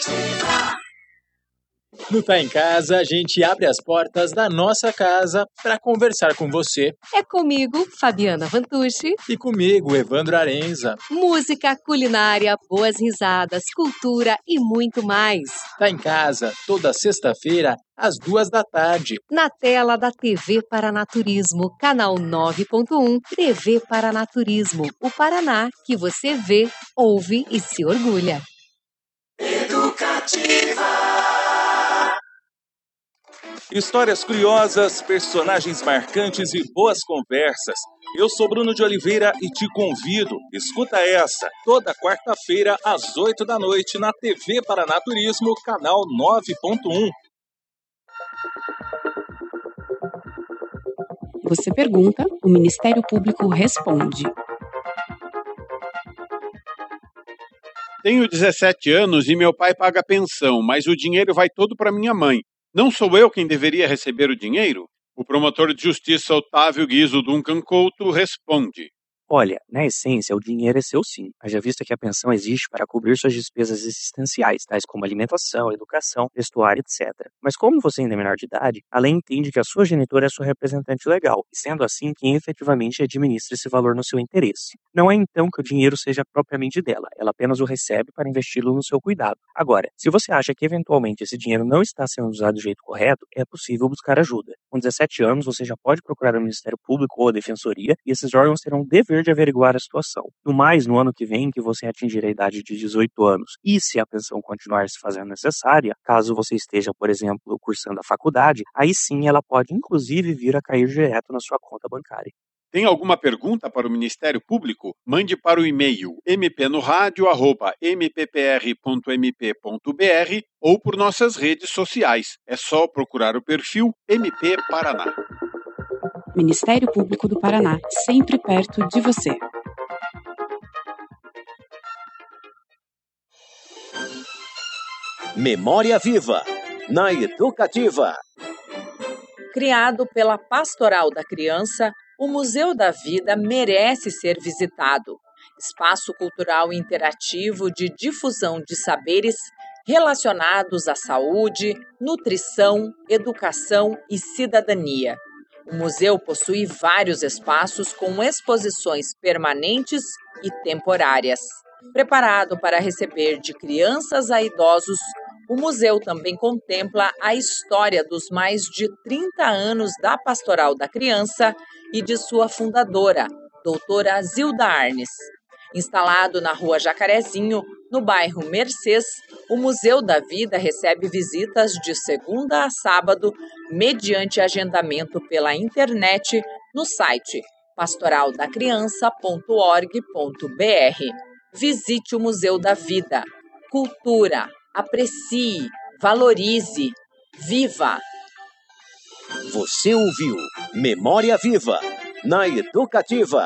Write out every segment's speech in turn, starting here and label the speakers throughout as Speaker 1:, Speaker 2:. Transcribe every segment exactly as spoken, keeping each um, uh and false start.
Speaker 1: No Tá em Casa, a gente abre as portas da nossa casa para conversar com você.
Speaker 2: É comigo, Fabiana Vantucci.
Speaker 1: E comigo, Evandro Arenza.
Speaker 2: Música, culinária, boas risadas, cultura e muito mais.
Speaker 1: Tá em Casa, toda sexta-feira, às duas da tarde.
Speaker 2: Na tela da T V Paranaturismo, canal nove ponto um, T V Paranaturismo, o Paraná que você vê, ouve e se orgulha.
Speaker 3: Educativa.
Speaker 4: Histórias curiosas, personagens marcantes e boas conversas. Eu sou Bruno de Oliveira e te convido, escuta essa, toda quarta-feira às oito da noite na T V Paranaturismo, canal nove ponto um.
Speaker 5: Você pergunta, o Ministério Público responde.
Speaker 6: Tenho dezessete anos e meu pai paga pensão, mas o dinheiro vai todo para minha mãe. Não sou eu quem deveria receber o dinheiro? O promotor de justiça Otávio Guizo Duncan Couto responde.
Speaker 7: Olha, na essência, o dinheiro é seu sim, haja vista que a pensão existe para cobrir suas despesas existenciais, tais como alimentação, educação, vestuário, etcétera. Mas como você ainda é menor de idade, a lei entende que a sua genitora é sua representante legal, e sendo assim, quem efetivamente administra esse valor no seu interesse. Não é então que o dinheiro seja propriamente dela, ela apenas o recebe para investi-lo no seu cuidado. Agora, se você acha que eventualmente esse dinheiro não está sendo usado do jeito correto, é possível buscar ajuda. Com dezessete anos, você já pode procurar o Ministério Público ou a Defensoria, e esses órgãos terão o dever de averiguar a situação. No mais, no ano que vem, que você atingir a idade de dezoito anos, e se a pensão continuar se fazendo necessária, caso você esteja, por exemplo, cursando a faculdade, aí sim ela pode inclusive vir a cair direto na sua conta bancária.
Speaker 6: Tem alguma pergunta para o Ministério Público? Mande para o e-mail m p no rádio arroba m p p r ponto m p ponto b r ou por nossas redes sociais. É só procurar o perfil M P Paraná.
Speaker 5: Ministério Público do Paraná, sempre perto de você.
Speaker 8: Memória Viva, na Educativa.
Speaker 9: Criado pela Pastoral da Criança, o Museu da Vida merece ser visitado. Espaço cultural interativo de difusão de saberes relacionados à saúde, nutrição, educação e cidadania. O museu possui vários espaços com exposições permanentes e temporárias. Preparado para receber de crianças a idosos, o museu também contempla a história dos mais de trinta anos da Pastoral da Criança e de sua fundadora, doutora Zilda Arnes. Instalado na Rua Jacarezinho, no bairro Mercês, o Museu da Vida recebe visitas de segunda a sábado, mediante agendamento pela internet no site pastoral da criança ponto org ponto b r. Visite o Museu da Vida. Cultura, aprecie, valorize, viva!
Speaker 8: Você ouviu Memória Viva, na Educativa.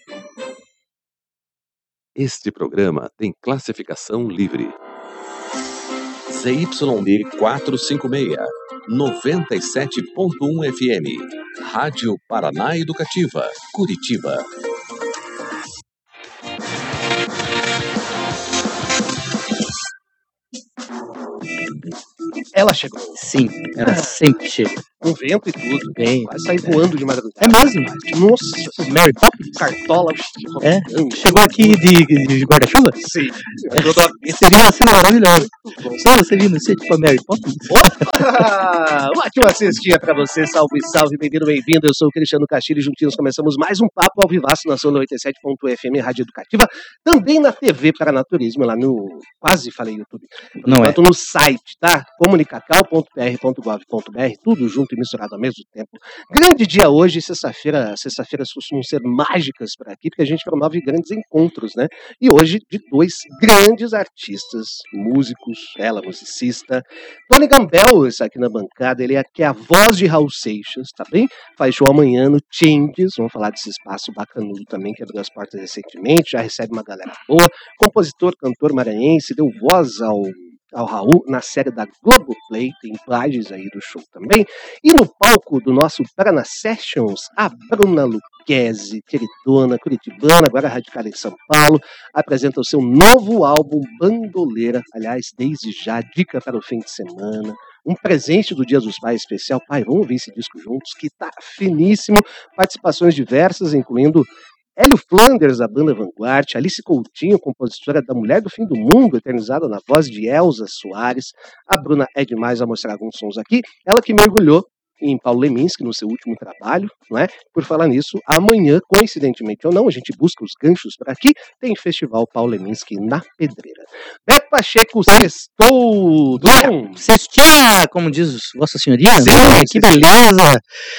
Speaker 10: Este programa tem classificação livre.
Speaker 8: Z Y D quatrocentos e cinquenta e seis, noventa e sete ponto um F M. Rádio Paraná Educativa, Curitiba.
Speaker 11: Ela chegou.
Speaker 12: Sim, ela sempre chega.
Speaker 11: Com vento e tudo.
Speaker 12: Bem.
Speaker 11: Vai sair voando de madrugada.
Speaker 12: É mesmo?
Speaker 11: Nossa.
Speaker 12: Mary Poppins?
Speaker 11: Cartola.
Speaker 12: É? Chegou aqui de, de guarda-chuva?
Speaker 11: Sim.
Speaker 12: Você viu uma cena maravilhosa. Só você viu no ser tipo a Mary Poppins?
Speaker 11: Opa! Ótima cestinha pra você. Salve, salve. Bem-vindo, bem-vindo. Eu sou o Cristiano Castilho e juntinhos começamos mais um Papo ao Vivaço na sua noventa e sete ponto F M Rádio Educativa. Também na T V Paranaturismo, lá no... Quase falei YouTube.
Speaker 12: Não
Speaker 11: Tanto
Speaker 12: é.
Speaker 11: no site, tá? comunicacal ponto p r ponto gov ponto b r, tudo junto e misturado ao mesmo tempo. Grande dia hoje, sexta-feira. Sexta-feiras costumam ser mágicas por aqui, porque a gente promove grandes encontros, né? E hoje, de dois grandes artistas, músicos, ela, musicista. Tony Gambel está aqui na bancada, ele é aqui a voz de Raul Seixas, tá bem? Faz show amanhã no Changes, vamos falar desse espaço bacanudo também, que abriu as portas recentemente, já recebe uma galera boa. Compositor, cantor maranhense, deu voz ao ao Raul na série da Globoplay, tem imagens aí do show também. E no palco do nosso Paraná Sessions, a Bruna Lucchesi, queridona, curitibana, agora radicada em São Paulo, apresenta o seu novo álbum Bandoleira. Aliás, desde já, dica para o fim de semana. Um presente do Dia dos Pais especial. Pai, vamos ouvir esse disco juntos, que tá finíssimo. Participações diversas, incluindo Hélio Flanders, da banda Vanguard, Alice Coutinho, compositora da Mulher do Fim do Mundo, eternizada na voz de Elza Soares. A Bruna é demais, vai mostrar alguns sons aqui. Ela que mergulhou em Paulo Leminski, no seu último trabalho, não é? Por falar nisso, amanhã, coincidentemente ou não, a gente busca os ganchos para aqui, tem Festival Paulo Leminski na Pedreira. Beto Pacheco, sextou!
Speaker 12: Yeah, sextinha, como diz Vossa Senhoria,
Speaker 11: Sim,
Speaker 12: né? Que beleza!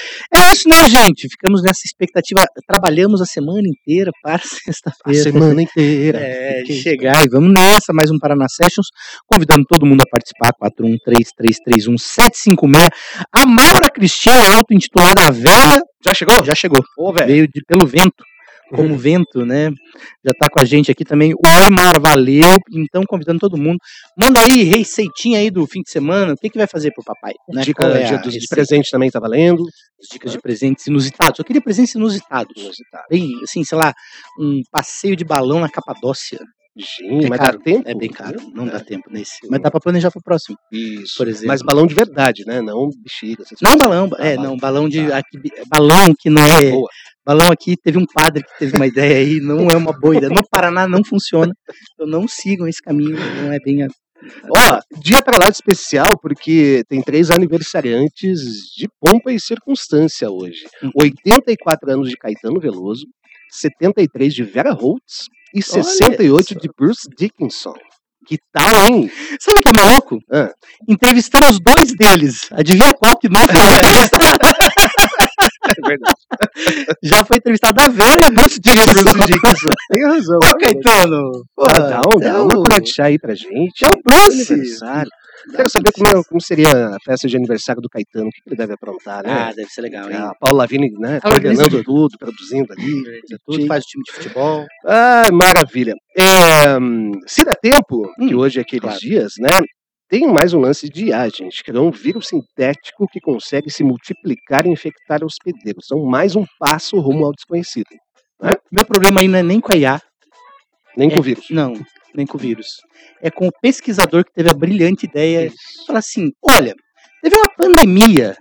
Speaker 12: É isso, né, gente? Ficamos nessa expectativa, trabalhamos a semana inteira para sexta-feira.
Speaker 11: A semana inteira.
Speaker 12: É, de chegar e vamos nessa, mais um Paraná Sessions, convidando todo mundo a participar, quatro um três três três um sete cinco seis. A Maura Cristina, auto-intitulada Velha,
Speaker 11: já chegou?
Speaker 12: Já chegou.
Speaker 11: Ô,
Speaker 12: veio de, pelo vento, como vento, né? Já tá com a gente aqui também. Oi, Mara, valeu. Então, convidando todo mundo. Manda aí, receitinha aí do fim de semana. O que que vai fazer pro papai? Né?
Speaker 11: Dica
Speaker 12: é
Speaker 11: dia dos de presente também tá valendo.
Speaker 12: As dicas de presentes inusitados. Eu queria presentes inusitados.
Speaker 11: Inusitados.
Speaker 12: Bem, assim, sei lá, um passeio de balão na Capadócia.
Speaker 11: Gente,
Speaker 12: é
Speaker 11: mas
Speaker 12: caro,
Speaker 11: dá tempo?
Speaker 12: É bem caro, não
Speaker 11: é.
Speaker 12: dá tempo nesse. Mas dá pra planejar pro próximo.
Speaker 11: Isso.
Speaker 12: Por exemplo.
Speaker 11: Mas balão de verdade, né? Não bexiga.
Speaker 12: Não balão,
Speaker 11: ah,
Speaker 12: é,
Speaker 11: balão.
Speaker 12: não, balão de. Tá. Aqui, balão que não é.
Speaker 11: Boa.
Speaker 12: Balão aqui, teve um padre que teve uma ideia aí, não é uma boa ideia. No Paraná não funciona. Então não sigam esse caminho, não é bem a.
Speaker 11: Ó, dia pra lá de especial, porque tem três aniversariantes de pompa e circunstância hoje. Uhum. oitenta e quatro anos de Caetano Veloso, setenta e três de Vera Holtz e
Speaker 12: Olha
Speaker 11: sessenta e oito
Speaker 12: isso.
Speaker 11: de Bruce Dickinson. Que tal, hein?
Speaker 12: Sabe o que é maluco?
Speaker 11: Ah.
Speaker 12: Entrevistamos dois deles. Adivinha qual que não foi entrevistado?
Speaker 11: É verdade.
Speaker 12: Já foi entrevistado a Vera e a Bruce Dickinson.
Speaker 11: Bruce Dickinson. Tem razão.
Speaker 12: Ô, Caetano! Pô,
Speaker 11: ah, dá um, dá
Speaker 12: é
Speaker 11: uma
Speaker 12: o...
Speaker 11: colher de chá aí pra gente.
Speaker 12: É o Bruce!
Speaker 11: Aniversário. Quero saber como, como seria a festa de aniversário do Caetano, o que ele deve aprontar, né?
Speaker 12: Ah, deve ser legal, hein?
Speaker 11: A Paula Lavigne, né,
Speaker 12: Ela
Speaker 11: coordenando
Speaker 12: organiza
Speaker 11: tudo, produzindo ali.
Speaker 12: Tudo, faz o time de futebol.
Speaker 11: Ah, maravilha. É, se der tempo, hum, que hoje é aqueles claro. dias, né? Tem mais um lance de I A, gente, que é um vírus sintético que consegue se multiplicar e infectar hospedeiros. Então, mais um passo rumo ao desconhecido. Né?
Speaker 12: Meu problema aí não é nem com a I A.
Speaker 11: Nem
Speaker 12: é,
Speaker 11: com o vírus.
Speaker 12: Não, nem com o vírus. É com o pesquisador que teve a brilhante ideia de falar assim, olha, teve uma pandemia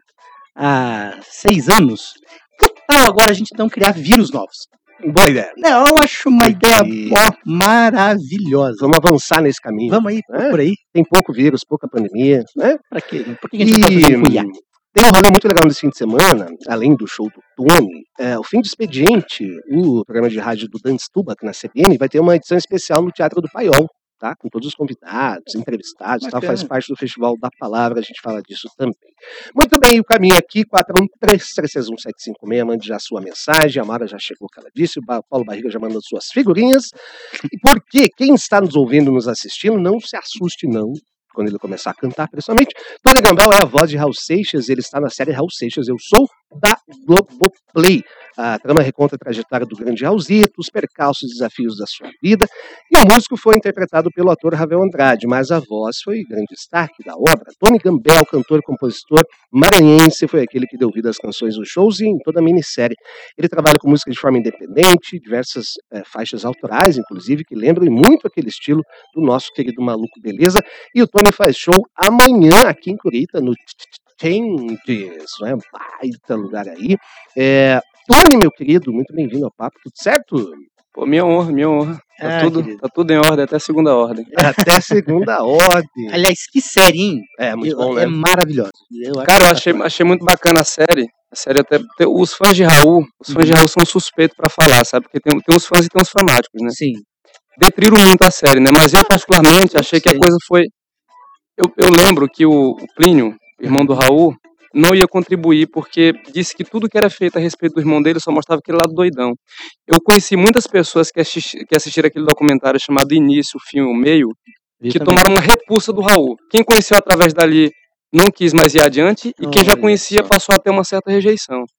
Speaker 12: há seis anos, que tal agora a gente não criar vírus novos?
Speaker 11: Boa ideia.
Speaker 12: Não, eu acho uma Porque... ideia ó, maravilhosa.
Speaker 11: Vamos avançar nesse caminho.
Speaker 12: Vamos aí,
Speaker 11: né?
Speaker 12: por aí.
Speaker 11: Tem pouco vírus, pouca pandemia, né?
Speaker 12: Pra quê? Por que a gente e... não pode cuidar?
Speaker 11: Tem um rolê muito legal nesse fim de semana, além do show do Tony, é, o Fim do Expediente, o programa de rádio do Dan Stubach na C B N, vai ter uma edição especial no Teatro do Paiol, tá? Com todos os convidados, entrevistados, tal, faz parte do Festival da Palavra, a gente fala disso também. Muito bem, o caminho aqui, quatro um três três três um sete cinco seis, mande já a sua mensagem, a Mara já chegou, que ela disse, o Paulo Barriga já mandou suas figurinhas, e porque quem está nos ouvindo, nos assistindo, não se assuste não, quando ele começar a cantar, principalmente. Tony Gambel é a voz de Raul Seixas, ele está na série Raul Seixas, eu sou da Globoplay. A trama reconta a trajetória do grande Raulzito, os percalços e desafios da sua vida, e o músico foi interpretado pelo ator Ravel Andrade, mas a voz foi grande destaque da obra. Tony Gambel, cantor e compositor maranhense, foi aquele que deu vida às canções dos shows e em toda a minissérie. Ele trabalha com música de forma independente, diversas é, faixas autorais, inclusive, que lembram muito aquele estilo do nosso querido Maluco Beleza, e o Tony faz show amanhã aqui em Curitiba, no Changes, né? Baita lugar aí. É, Tony, meu querido, muito bem-vindo ao papo, tudo certo?
Speaker 3: Pô, minha honra, minha honra. Tá,
Speaker 12: ah,
Speaker 3: tudo, tá tudo em ordem, até segunda ordem.
Speaker 11: Até segunda ordem.
Speaker 12: Aliás, que série, hein?
Speaker 11: É, muito
Speaker 12: eu,
Speaker 11: bom, né?
Speaker 12: É maravilhosa.
Speaker 3: Eu Cara, eu achei, achei muito bacana a série. A série até. Os fãs de Raul, os fãs uhum. de Raul são suspeitos pra falar, sabe? Porque tem, tem uns fãs e tem uns fanáticos, né?
Speaker 12: Sim.
Speaker 3: Detriram muito a série, né? Mas eu, particularmente, achei que a coisa foi. Eu, eu lembro que o, o Plínio, irmão do Raul, não ia contribuir, porque disse que tudo que era feito a respeito do irmão dele só mostrava aquele lado doidão. Eu conheci muitas pessoas que, assisti, que assistiram aquele documentário chamado Início, o Fim e o Meio, que também tomaram uma repulsa do Raul. Quem conheceu através dali não quis mais ir adiante, e oh, quem já conhecia passou a ter uma certa rejeição.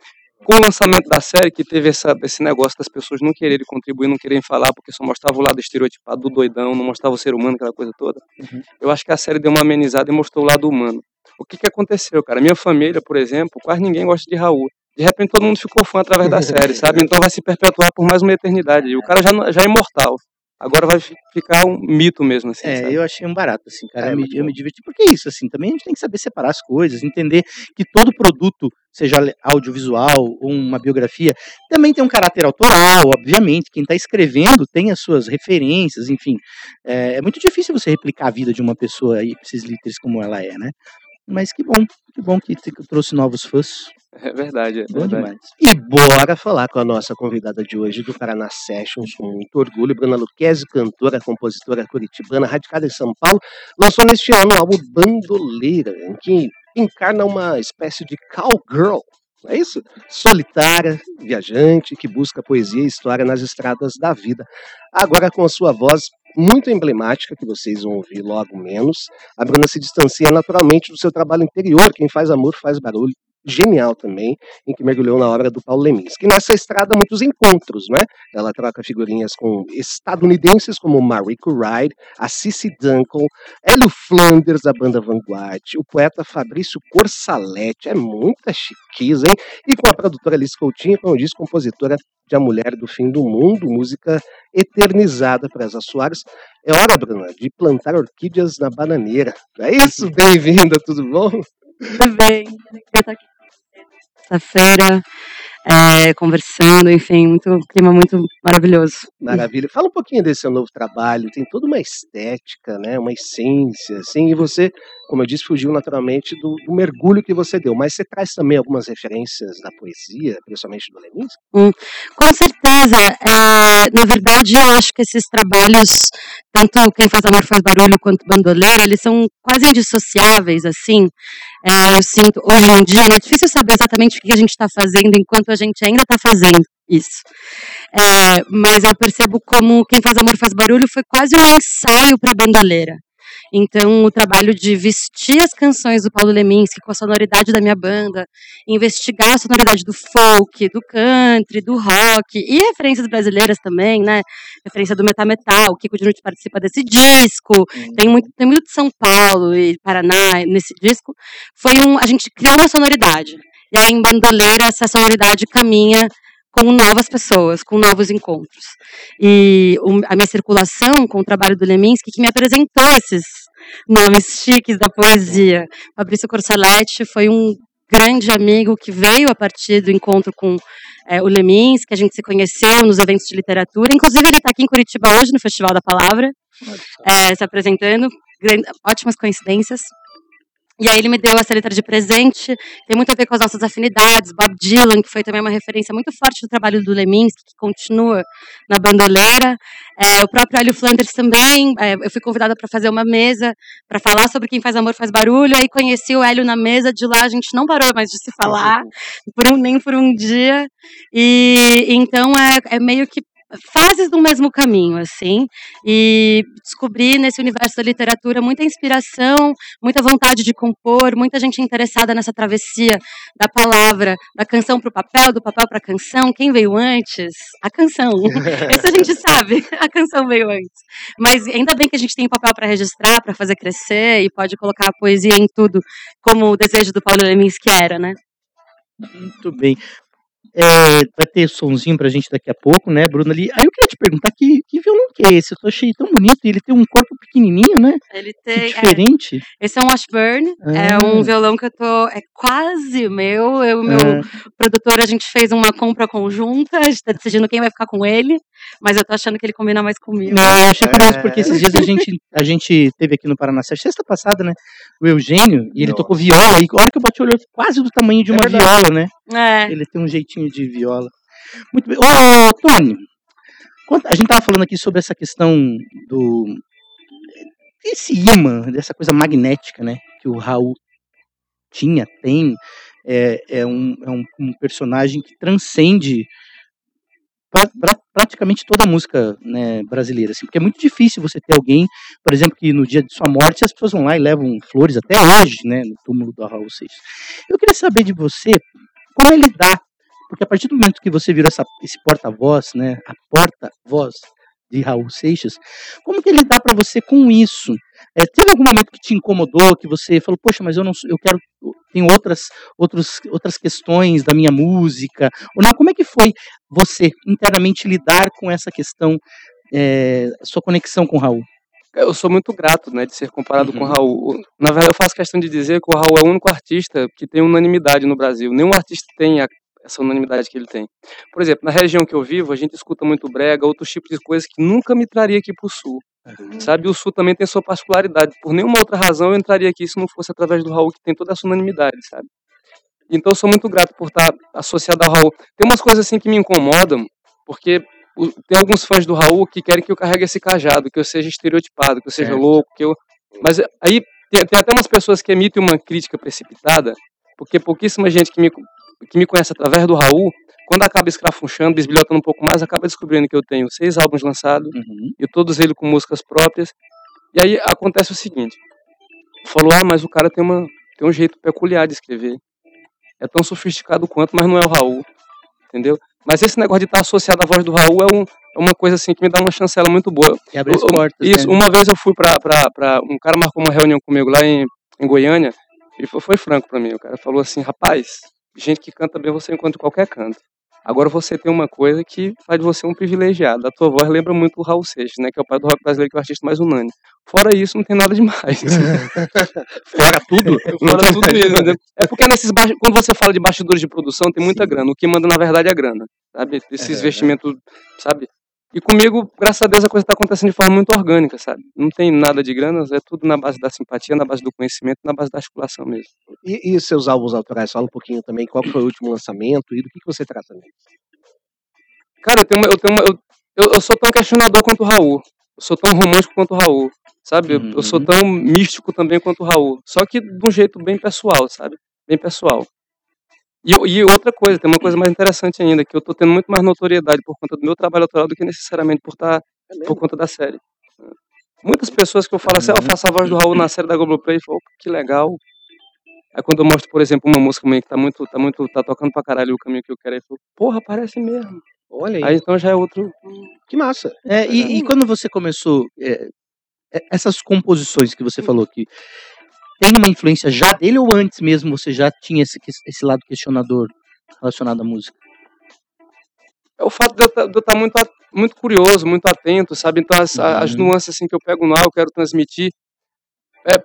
Speaker 3: com o lançamento da série, que teve essa, esse negócio das pessoas não quererem contribuir, não quererem falar, porque só mostrava o lado estereotipado do doidão, não mostrava o ser humano, aquela coisa toda.
Speaker 12: Uhum.
Speaker 3: Eu acho que a série deu uma amenizada e mostrou o lado humano. O que que aconteceu, cara? Minha família, por exemplo, quase ninguém gosta de Raul. De repente todo mundo ficou fã através da série, sabe? Então vai se perpetuar por mais uma eternidade. E o cara já, não- já é imortal. Agora vai fi- ficar um mito mesmo, assim,
Speaker 12: É,
Speaker 3: sabe?
Speaker 12: eu achei um barato, assim, cara.
Speaker 3: É,
Speaker 12: eu, me,
Speaker 3: muito
Speaker 12: eu
Speaker 3: bom.
Speaker 12: me diverti. Porque é isso, assim, também a gente tem que saber separar as coisas, entender que todo produto, seja le- audiovisual ou uma biografia, também tem um caráter autoral, obviamente. Quem está escrevendo tem as suas referências, enfim. É, é muito difícil você replicar a vida de uma pessoa aí, esses líderes como ela é, né? Mas que bom, que bom que, te- que trouxe novos fãs.
Speaker 3: É verdade, é
Speaker 12: Bom
Speaker 3: verdade.
Speaker 12: demais.
Speaker 11: E bora falar com a nossa convidada de hoje do Paraná Sessions, com muito orgulho, Bruna Lucchesi, cantora, compositora curitibana, radicada em São Paulo, lançou neste ano o álbum Bandoleira, em que encarna uma espécie de cowgirl, não é isso? Solitária, viajante, que busca poesia e história nas estradas da vida. Agora com a sua voz muito emblemática, que vocês vão ouvir logo menos, a Bruna se distancia naturalmente do seu trabalho anterior, Quem Faz Amor Faz Barulho, genial também, em que mergulhou na obra do Paulo Leminski. E nessa estrada, muitos encontros, né? Ela troca figurinhas com estadunidenses como Mariko Ride, a Cissy Duncan, Hélio Flanders, da banda Vanguard, o poeta Fabrício Corsaletti, é muita chiqueza, hein? E com a produtora Alice Coutinho, como eu disse, compositora de A Mulher do Fim do Mundo, música eternizada para Elza Soares. É hora, Bruna, de plantar orquídeas na bananeira. É isso? Bem-vinda, tudo bom?
Speaker 13: Tudo bem, eu tô aqui sexta-feira, é, conversando, enfim, muito, um clima muito maravilhoso.
Speaker 11: Maravilha. Fala um pouquinho desse seu novo trabalho. Tem toda uma estética, né? Uma essência, assim. E você, como eu disse, fugiu naturalmente do, do mergulho que você deu. Mas você traz também algumas referências da poesia, principalmente do Leminski?
Speaker 13: Hum, com certeza, é, na verdade eu acho que esses trabalhos, tanto Quem Faz Amor Faz Barulho quanto Bandoleira, eles são quase indissociáveis, assim. É, eu sinto, hoje em dia, é difícil saber exatamente o que a gente está fazendo enquanto a gente ainda está fazendo isso. É, mas eu percebo como Quem Faz Amor Faz Barulho foi quase um ensaio para Bandoleira. Então, o trabalho de vestir as canções do Paulo Leminski com a sonoridade da minha banda, investigar a sonoridade do folk, do country, do rock, e referências brasileiras também, né? Referência do Metametal, o Kiko Dinucci participa desse disco, tem muito, tem muito de São Paulo e Paraná nesse disco. Foi um, a gente criou uma sonoridade. E aí, em Bandoleira, essa sonoridade caminha com novas pessoas, com novos encontros. E o, a minha circulação com o trabalho do Leminski, que me apresentou esses nomes chiques da poesia. Fabrício Corsaletti foi um grande amigo que veio a partir do encontro com é, o Leminski, que a gente se conheceu nos eventos de literatura. Inclusive, ele está aqui em Curitiba hoje, no Festival da Palavra, é, se apresentando. Grande, ótimas coincidências. E aí ele me deu essa letra de presente, tem muito a ver com as nossas afinidades, Bob Dylan, que foi também uma referência muito forte do trabalho do Leminski, que continua na Bandoleira, é, o próprio Hélio Flanders também, é, eu fui convidada para fazer uma mesa, para falar sobre Quem Faz Amor Faz Barulho, aí conheci o Hélio na mesa, de lá a gente não parou mais de se falar, por um, nem por um dia, e então é, é meio que fases do mesmo caminho, assim, e descobri nesse universo da literatura muita inspiração, muita vontade de compor, muita gente interessada nessa travessia da palavra, da canção para o papel, do papel para a canção. Quem veio antes? A canção. Isso a gente sabe, a canção veio antes. Mas ainda bem que a gente tem papel para registrar, para fazer crescer, e pode colocar a poesia em tudo, como o desejo do Paulo Leminski era, né?
Speaker 12: Muito bem. É, vai ter sonzinho pra gente daqui a pouco, né, Bruna? Ali. Aí eu queria te perguntar que, que violão que é esse? Eu achei tão bonito, e ele tem um corpo pequenininho, né?
Speaker 13: Ele
Speaker 12: que
Speaker 13: tem.
Speaker 12: diferente.
Speaker 13: É, esse é um Washburn,
Speaker 12: Ah.
Speaker 13: é um violão que eu tô. É quase meu. Eu e o meu
Speaker 12: Ah.
Speaker 13: produtor, a gente fez uma compra conjunta, a gente tá decidindo quem vai ficar com ele, mas eu tô achando que ele combina mais comigo.
Speaker 12: Não, eu achei curioso, porque esses dias a gente, a gente teve aqui no Paraná, sexta passada, né? O Eugênio, e ele
Speaker 11: Nossa.
Speaker 12: tocou viola, e a hora que eu bati o olho, quase do tamanho de
Speaker 11: É
Speaker 12: uma
Speaker 11: verdade.
Speaker 12: viola, né?
Speaker 13: É.
Speaker 12: Ele tem um jeitinho de viola. Muito bem. Ô, Tony, quando- a gente tava falando aqui sobre essa questão do. Esse imã, dessa coisa magnética, né? Que o Raul tinha, tem. É, é, um, é um, um personagem que transcende pra, pra, praticamente toda a música, né, brasileira, assim, porque é muito difícil você ter alguém, por exemplo, que no dia de sua morte as pessoas vão lá e levam flores até hoje, né, no túmulo do Raul Seixas. Eu queria saber de você como é lidar, Porque a partir do momento que você virou essa, esse porta-voz, né, a porta-voz de Raul Seixas, como que ele dá para você com isso? É, teve algum momento que te incomodou, que você falou, poxa, mas eu não, eu quero, tem outras, outros, outras questões da minha música, ou não? Como é que foi você internamente lidar com essa questão, é, sua conexão com o Raul?
Speaker 3: Eu sou muito grato, né, de ser comparado
Speaker 12: Uhum.
Speaker 3: com o Raul. Na verdade, eu faço questão de dizer que o Raul é o único artista que tem unanimidade no Brasil. Nenhum artista tem a, essa unanimidade que ele tem. Por exemplo, na região que eu vivo, a gente escuta muito brega, outros tipos de coisas que nunca me traria aqui pro Sul.
Speaker 12: Uhum.
Speaker 3: Sabe, o Sul também tem sua particularidade. Por nenhuma outra razão eu entraria aqui se não fosse através do Raul, que tem toda essa unanimidade, sabe? Então eu sou muito grato por estar associado ao Raul. Tem umas coisas assim que me incomodam, porque o- tem alguns fãs do Raul que querem que eu carregue esse cajado, que eu seja estereotipado, que eu seja
Speaker 12: Certo.
Speaker 3: louco, que eu... Mas aí tem, tem até umas pessoas que emitem uma crítica precipitada, porque pouquíssima gente que me, que me conhece através do Raul, quando acaba escrafunchando, bisbilhotando um pouco mais, acaba descobrindo que eu tenho seis álbuns lançados,
Speaker 12: Uhum.
Speaker 3: e todos eles com músicas próprias. E aí acontece o seguinte, falou, ah, mas o cara tem, uma, tem um jeito peculiar de escrever. É tão sofisticado quanto, mas não é o Raul, entendeu? Mas esse negócio de estar associado à voz do Raul é, um, é uma coisa assim que me dá uma chancela muito boa.
Speaker 12: E abre as
Speaker 3: Eu- eu-
Speaker 12: portas,
Speaker 3: Isso,
Speaker 12: né?
Speaker 3: uma vez eu fui pra, pra, pra... Um cara marcou uma reunião comigo lá em, em Goiânia, e foi, foi franco pra mim. O cara falou assim, rapaz, gente que canta bem você encontra em qualquer canto. Agora você tem uma coisa que faz de você um privilegiado. A tua voz lembra muito o Raul Seixas, né? Que é o pai do rock brasileiro, que é o artista mais unânime. Fora isso, não tem nada demais.
Speaker 12: Fora tudo?
Speaker 3: Fora tudo mesmo, entendeu? É porque nesses baixo- quando você fala de bastidores de produção, tem muita grana. O que manda, na verdade, é a grana. Sabe? Esses
Speaker 12: É.
Speaker 3: investimentos, sabe? E comigo, graças a Deus, a coisa está acontecendo de forma muito orgânica, sabe? Não tem nada de grana, é tudo na base da simpatia, na base do conhecimento, na base da articulação mesmo.
Speaker 11: E, e seus álbuns autorais? Fala um pouquinho também qual que foi o último lançamento e do que, que você trata neles.
Speaker 3: Cara, eu tenho uma, eu tenho uma, eu, eu, eu sou tão questionador quanto o Raul. Eu sou tão romântico quanto o Raul, sabe? Eu, eu sou tão místico também quanto o Raul. Só que de um jeito bem pessoal, sabe? Bem pessoal. E, eu- e outra coisa, tem uma coisa mais interessante ainda, que eu tô tendo muito mais notoriedade por conta do meu trabalho autoral do que necessariamente por estar por conta da série. Muitas pessoas que eu falo assim, ah, eu faço a voz do Raul na série da Globoplay, falam, "Opa, que legal." Aí quando eu mostro, por exemplo, uma música minha que tá muito, tá muito, tá tocando pra caralho o caminho que eu quero, aí eu falo, porra, parece mesmo.
Speaker 11: Olha aí.
Speaker 3: Aí então já é outro.
Speaker 11: Que massa.
Speaker 12: É, e, e quando você começou, é, é, essas composições que você falou, que tem uma influência já dele ou antes mesmo você já tinha esse, esse lado questionador relacionado à música?
Speaker 3: É o fato de eu estar muito, a- muito curioso, muito atento, sabe? Então as, as
Speaker 12: Uhum.
Speaker 3: nuances assim que eu pego no ar, eu quero transmitir. É,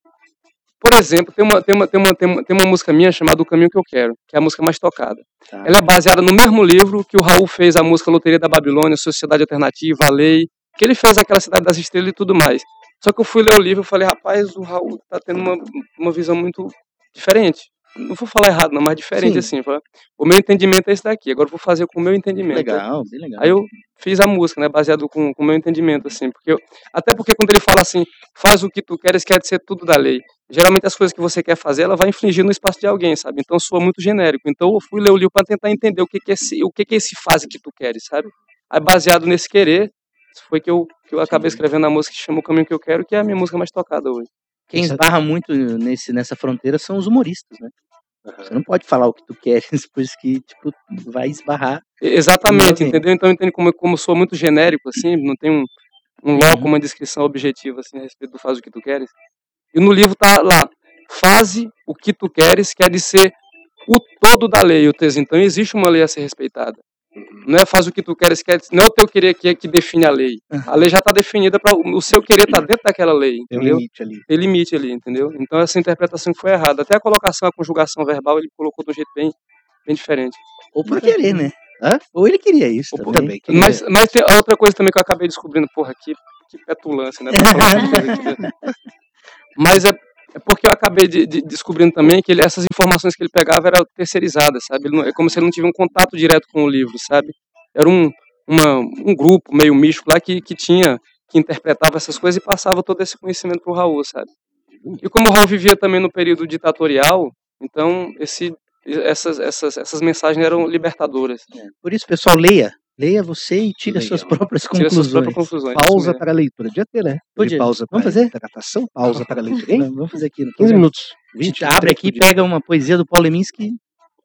Speaker 3: por exemplo, tem uma, tem, uma, tem, uma, tem, uma, tem uma música minha chamada O Caminho Que Eu Quero, que é a música mais tocada.
Speaker 12: Tá.
Speaker 3: Ela é baseada no mesmo livro que o Raul fez a música Loteria da Babilônia, Sociedade Alternativa, A Lei, que ele fez aquela Cidade das Estrelas e tudo mais. Só que eu fui ler o livro e falei, rapaz, o Raul tá tendo uma, uma visão muito diferente. Não vou falar errado, não, mas diferente
Speaker 12: Sim.
Speaker 3: assim. Eu falei, o meu entendimento é esse daqui, agora eu vou fazer com o meu entendimento.
Speaker 12: Legal, bem legal.
Speaker 3: Aí eu fiz a música, né, baseado com com o meu entendimento, assim, porque eu, até porque quando ele fala assim, faz o que tu queres, quer dizer tudo da lei. Geralmente as coisas que você quer fazer, ela vai infligir no espaço de alguém, sabe? Então soa muito genérico. Então eu fui ler o livro para tentar entender o que que é esse, o que que é esse faz que tu queres, sabe? Aí baseado nesse querer, foi que eu que eu acabei escrevendo a música que chama O Caminho Que Eu Quero, que é a minha música mais tocada hoje.
Speaker 12: Quem esbarra muito nesse, nessa fronteira são os humoristas, né? Você não pode falar o que tu queres, pois que, tipo, vai esbarrar.
Speaker 3: Exatamente,
Speaker 12: Novamente.
Speaker 3: entendeu? Então eu entendo como, como sou muito genérico, assim, não tem um, um loco, uma descrição objetiva, assim, a respeito do faz o que tu queres. E no livro tá lá, faze o que tu queres, quer dizer o todo da lei, o texto. Então existe uma lei a ser respeitada. Não é faz o que tu queres, quer dizer, não é o teu querer que é que define a lei. A lei já está definida, para o seu querer tá dentro daquela lei,
Speaker 11: Tem um
Speaker 3: entendeu?
Speaker 11: limite ali.
Speaker 3: Tem limite ali, entendeu? Então essa interpretação foi errada. Até a colocação, a conjugação verbal, ele colocou de um jeito bem, bem diferente.
Speaker 12: Ou por querer, né?
Speaker 11: Hã?
Speaker 12: Ou ele queria isso
Speaker 3: Ou por-
Speaker 12: também.
Speaker 3: Mas, mas tem outra coisa também que eu acabei descobrindo, porra, que, que petulância, né? pra falar essas coisas aqui. Mas é, é porque eu acabei de, de- descobrindo também que ele, essas informações que ele pegava eram terceirizadas, sabe? Ele não- é como se ele não tivesse um contato direto com o livro, sabe? Era um, uma, um grupo meio místico lá que, que tinha, que interpretava essas coisas e passava todo esse conhecimento pro Raul, sabe? E como o Raul vivia também no período ditatorial, então esse, essas, essas, essas mensagens eram libertadoras.
Speaker 12: Por isso, pessoal, leia. Leia você e tire as suas próprias
Speaker 3: Tira
Speaker 12: conclusões.
Speaker 3: suas próprias conclusões.
Speaker 11: Pausa
Speaker 3: isso mesmo.
Speaker 11: para a leitura. Devia ter, né?
Speaker 12: Podia.
Speaker 11: Pausa
Speaker 12: Vamos
Speaker 11: para
Speaker 12: fazer?
Speaker 11: hidratação, pausa para a leitura, hein?
Speaker 12: Vamos fazer aqui. No
Speaker 11: quinze
Speaker 12: programa.
Speaker 11: minutos.
Speaker 12: A gente
Speaker 11: vinte,
Speaker 12: abre aqui,
Speaker 11: trinta
Speaker 12: pega uma poesia do Paulo Leminski.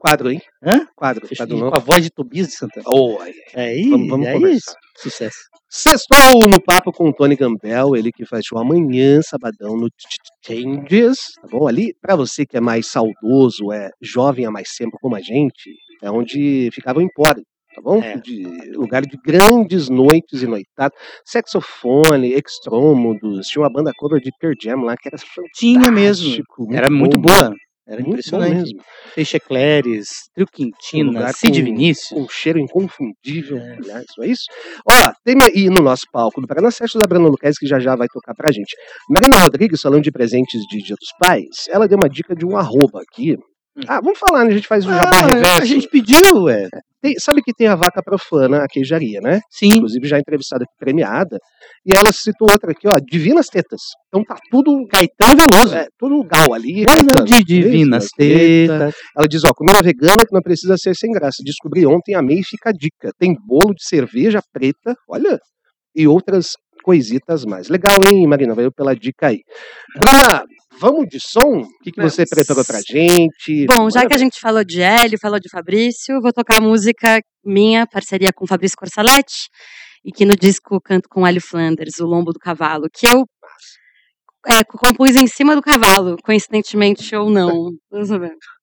Speaker 11: Quadro, hein?
Speaker 12: Hã?
Speaker 11: Quadro.
Speaker 12: Fechadinho,
Speaker 11: quadro novo.
Speaker 12: com a voz de Tobias de Santana.
Speaker 11: Oh, aí.
Speaker 12: Aí,
Speaker 11: Vamos, vamos
Speaker 12: é
Speaker 11: conversar.
Speaker 12: isso. Sucesso.
Speaker 11: Sextou no papo com o Tony Gambel, ele que faz show amanhã, sabadão, no Changes, tá bom? Ali, pra você que é mais saudoso, é jovem há mais tempo como a gente, é onde ficava o Empório, tá bom?
Speaker 12: É.
Speaker 11: De, lugar de grandes noites e noitadas, saxofone, extrômodos, tinha uma banda cover de Pearl Jam lá, que era fantástico.
Speaker 12: Tinha mesmo. Era muito
Speaker 11: bom,
Speaker 12: boa. Era
Speaker 11: muito
Speaker 12: impressionante.
Speaker 11: bom mesmo.
Speaker 12: Feixe Eclairs, Trio
Speaker 11: Um
Speaker 12: Quintina,
Speaker 11: lugar
Speaker 12: Cid
Speaker 11: com-
Speaker 12: Vinícius.
Speaker 11: Com um cheiro inconfundível, aliás, não é isso? Ó, tem aí no nosso palco do Paraná Sessions a Bruna Luquez, que já já vai tocar pra gente. Marina Rodrigues, falando de presentes de Dia dos Pais, ela deu uma dica de um arroba aqui. Ah, vamos falar, né? A gente faz o jabá
Speaker 12: Ah,
Speaker 11: reverso.
Speaker 12: a gente pediu, ué.
Speaker 11: Tem- sabe que tem a Vaca Profana, a queijaria, né?
Speaker 12: Sim.
Speaker 11: Inclusive já entrevistada aqui, premiada. E ela citou outra aqui, ó, Divinas Tetas. Então tá tudo...
Speaker 12: Caetano Veloso.
Speaker 11: É, tudo gal ali.
Speaker 12: Dona
Speaker 11: Caetano.
Speaker 12: de Divinas
Speaker 11: Isso, Tetas.
Speaker 12: Tetas.
Speaker 11: Ela diz, ó, comida vegana que não precisa ser sem graça. Descobri ontem, amei e fica a dica. Tem bolo de cerveja preta, olha, e outras coisitas mais. Legal, hein, Marina? Valeu pela dica aí. Bruna, vamos de som? O que, que você preparou pra gente?
Speaker 13: Bom, já
Speaker 11: Manda
Speaker 13: que a
Speaker 11: ver.
Speaker 13: gente falou de Hélio, falou de Fabrício, vou tocar a música minha, parceria com Fabrício Corsaletti, e que no disco canto com Hélio Flanders, O Lombo do Cavalo, que eu é, compus em cima do cavalo, coincidentemente ou não. Vamos ver.